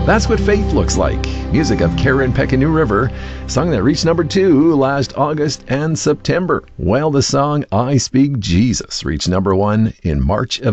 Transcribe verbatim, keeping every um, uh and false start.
That's What Faith Looks Like. Music of Karen Peck and New River, song that reached number two last August and September. While the song I Speak Jesus reached number one in March of